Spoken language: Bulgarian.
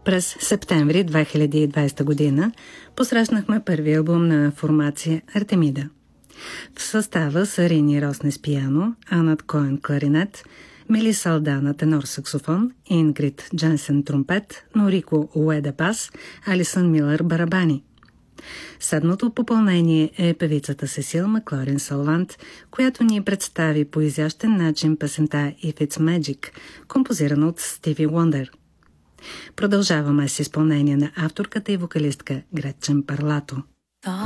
През септември 2020 година посрещнахме първи албум на формация Артемида. В състава са Рини Роснес пиано, Анат Коен кларинет, Мелиса Алдана тенор саксофон, Ингрид Дженсен тромпет, Норико Уеда бас, Алисън Милър барабани. Седмото попълнение е певицата Сесил Маклорин Салвант, която ни представи по изящен начин песента If It's Magic, композирана от Стиви Уондър. Продължаваме с изпълнение на авторката и вокалистка Гретчен Парлато.